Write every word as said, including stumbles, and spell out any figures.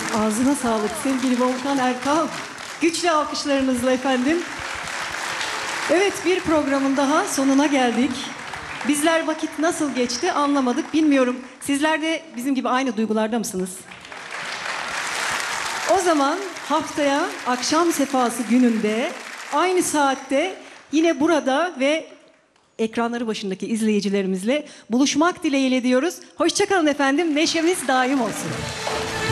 Ağzına sağlık sevgili Volkan Erkal. Güçlü alkışlarınızla efendim. Evet, bir programın daha sonuna geldik. Bizler vakit nasıl geçti anlamadık, bilmiyorum. Sizler de bizim gibi aynı duygularda mısınız? O zaman haftaya akşam sefası gününde aynı saatte yine burada ve ekranları başındaki izleyicilerimizle buluşmak dileğiyle diyoruz. Hoşça kalın efendim. Neşemiz daim olsun.